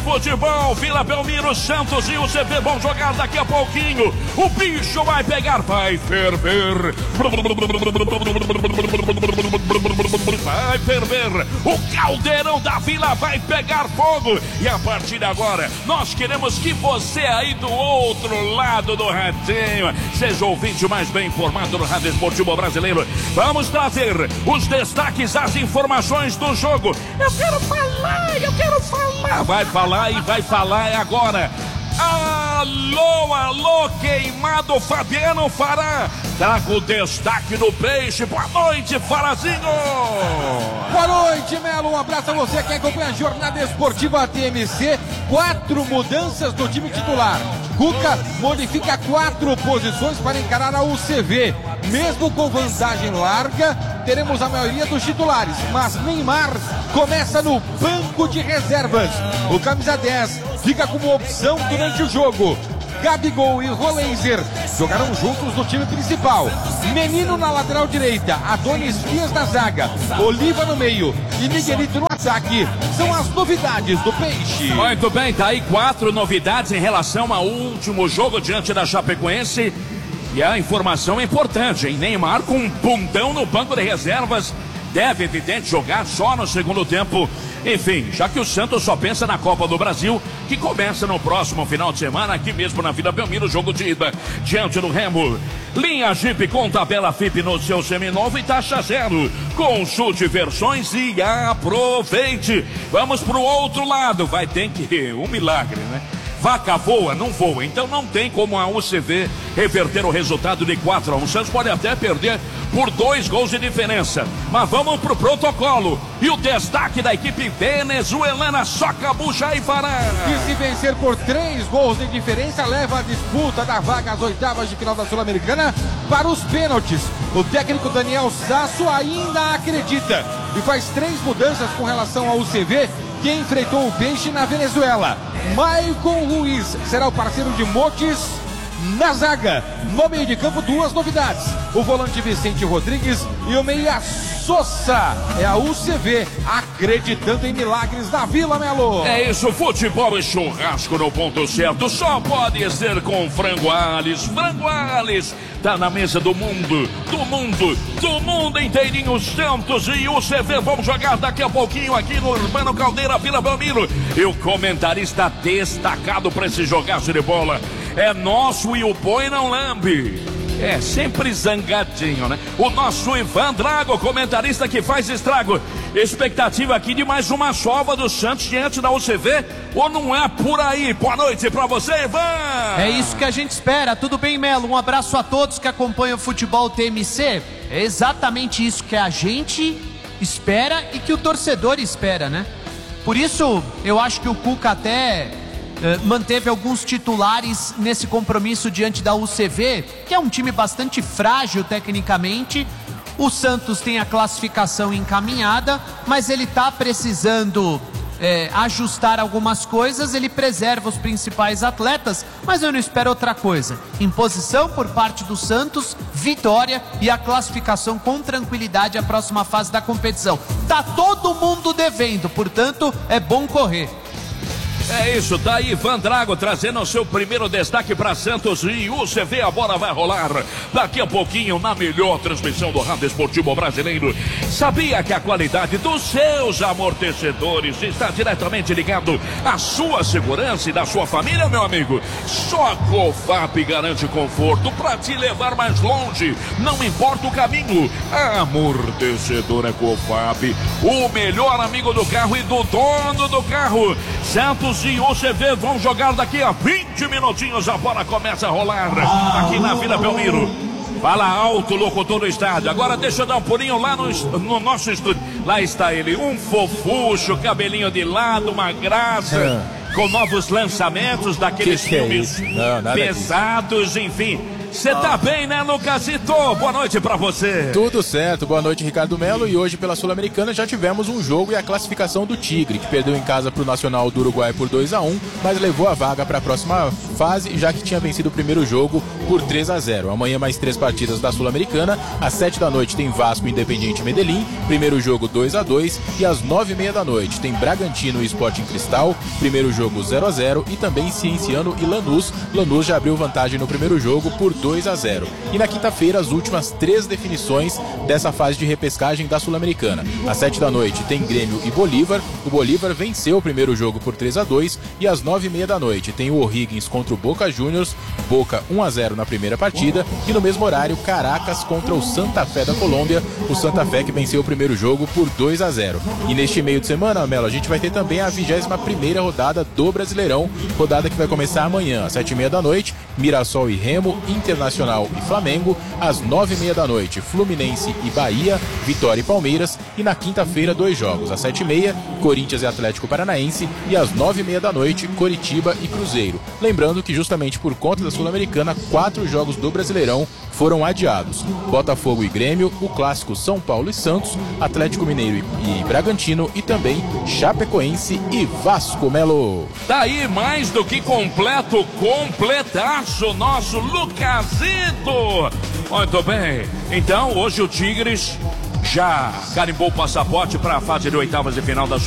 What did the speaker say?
futebol, Vila Belmiro, Santos e UCV vão jogar daqui a pouquinho. O bicho vai pegar, vai ferver. Vai ferver. O caldeirão da Vila vai pegar fogo. E a partir de agora, nós queremos que você aí do outro lado do radinho seja o ouvinte mais bem informado do Rádio Esportivo Brasileiro. Vamos trazer os destaques, as informações do jogo. Eu quero falar. Vai falar e vai falar agora. Alô, queimado Fabiano Fará. Traga o destaque do Peixe. Boa noite, Farazinho. Boa noite, Melo. Um abraço a você que acompanha a jornada esportiva TMC. 4 mudanças do time titular. Cuca modifica 4 posições para encarar a UCV. Mesmo com vantagem larga, teremos a maioria dos titulares, mas Neymar começa no banco de reservas. O camisa 10 fica como opção durante o jogo. Gabigol e Rolenzer jogarão juntos no time principal. Menino na lateral direita, Adonis Dias na zaga, Oliva no meio e Miguelito no ataque. São as novidades do Peixe. Muito bem, tá aí 4 novidades em relação ao último jogo diante da Chapecoense. E a informação é importante, hein? Neymar com um bundão no banco de reservas. Deve, evidente, jogar só no segundo tempo. Enfim, já que o Santos só pensa na Copa do Brasil, que começa no próximo final de semana, aqui mesmo na Vila Belmiro, jogo de ida, diante do Remo. Linha Jeep com tabela FIP no seu seminovo e taxa zero. Consulte versões e aproveite. Vamos pro outro lado, vai ter que um milagre, né? Vaca voa, não voa, então não tem como a UCV reverter o resultado de 4-1. O Santos pode até perder por 2 gols de diferença, mas vamos pro protocolo. E o destaque da equipe venezuelana, Socabucha e Fará. E se vencer por 3 gols de diferença, leva a disputa da vaga às oitavas de final da Sul-Americana para os pênaltis. O técnico Daniel Sasso ainda acredita e faz 3 mudanças com relação ao UCV, que enfrentou o Peixe na Venezuela. Maicon Ruiz será o parceiro de Motes na zaga. No meio de campo, 2 novidades. O volante Vicente Rodrigues e o meia Sosa. É a UCV acreditando em milagres da Vila, Melo. É isso, futebol e churrasco no ponto certo. Só pode ser com Frango Alves. Frango Alves tá na mesa do mundo inteirinho. Santos e UCV vão jogar daqui a pouquinho aqui no Urbano Caldeira, Vila Belmiro. E o comentarista destacado para esse jogaço de bola é nosso e o boi não lambe. É sempre zangadinho, né? O nosso Ivan Drago, comentarista que faz estrago. Expectativa aqui de mais uma sova do Santos diante da UCV, ou não é por aí? Boa noite pra você, Ivan! É isso que a gente espera. Tudo bem, Melo? Um abraço a todos que acompanham o futebol TMC. É exatamente isso que a gente espera e que o torcedor espera, né? Por isso, eu acho que o Cuca até manteve alguns titulares nesse compromisso diante da UCV, que é um time bastante frágil tecnicamente. O Santos tem a classificação encaminhada, mas ele está precisando ajustar algumas coisas. Ele preserva os principais atletas, mas eu não espero outra coisa. Imposição por parte do Santos, vitória e a classificação com tranquilidade à próxima fase da competição. Tá todo mundo devendo, portanto é bom correr. É isso, tá aí Ivan Drago trazendo o seu primeiro destaque para Santos e UCV. A bola vai rolar daqui a pouquinho na melhor transmissão do Rádio Esportivo Brasileiro. Sabia que a qualidade dos seus amortecedores está diretamente ligado à sua segurança e da sua família, meu amigo? Só a Cofap garante conforto para te levar mais longe, não importa o caminho. Amortecedor é Cofap, o melhor amigo do carro e do dono do carro. Santos e UCV vão jogar daqui a 20 minutinhos. A bola começa a rolar aqui na Vila Belmiro. Fala alto, locutor do estádio. Agora deixa eu dar um pulinho lá no nosso estúdio. Lá está ele, um fofucho, cabelinho de lado, uma graça, com novos lançamentos daqueles filmes pesados, enfim. Você tá bem, né, Lucasito? Boa noite pra você. Tudo certo, boa noite, Ricardo Melo. E hoje pela Sul-Americana já tivemos um jogo e a classificação do Tigre, que perdeu em casa pro Nacional do Uruguai por 2-1, mas levou a vaga para a próxima fase, já que tinha vencido o primeiro jogo por 3-0. Amanhã mais 3 partidas da Sul-Americana. Às 7 da noite tem Vasco e Independiente Medellín, primeiro jogo 2-2. E às 9h30 da noite tem Bragantino e Sporting Cristal, primeiro jogo 0-0. E também Cienciano e Lanús. Lanús já abriu vantagem no primeiro jogo por 2-0. E na quinta-feira as últimas 3 definições dessa fase de repescagem da Sul-Americana. Às 7 da noite tem Grêmio e Bolívar. O Bolívar venceu o primeiro jogo por 3-2. E às 9h30 da noite tem o O'Higgins contra o Boca Juniors. Boca 1-0 na primeira partida. E no mesmo horário, Caracas contra o Santa Fé da Colômbia. O Santa Fé que venceu o primeiro jogo por 2-0. E neste meio de semana, Melo, a gente vai ter também a 21ª rodada do Brasileirão. Rodada que vai começar amanhã, às 7h30 da noite. Mirassol e Remo, Internacional e Flamengo. Às 9h30 da noite, Fluminense e Bahia, Vitória e Palmeiras. E na quinta-feira, 2 jogos. Às 7h30, Corinthians e Atlético Paranaense. E às 9h30 da noite, Coritiba e Cruzeiro. Lembrando que justamente por conta da Sul-Americana, 4 jogos do Brasileirão foram adiados. Botafogo e Grêmio, o clássico São Paulo e Santos, Atlético Mineiro e Bragantino e também Chapecoense e Vasco, Melo. Daí mais do que completo, completaço nosso Lucasito. Muito bem, então hoje o Tigres já carimbou o passaporte para a fase de oitavas de final da